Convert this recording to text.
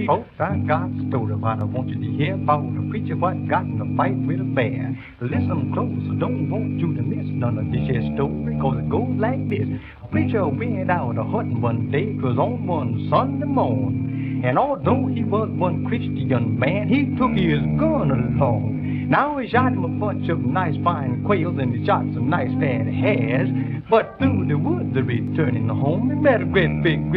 Folks, I got a story what I want you to hear about a preacher what got in a fight with a bear. Listen close, I don't want you to miss none of this here story, cause it goes like this. A preacher went out a-hunting one day, 'twas on one Sunday morning. And although he was one Christian man, he took his gun along. Now he shot him a bunch of nice fine quails and he shot some nice fat hares. But through the woods returning home, he met a great big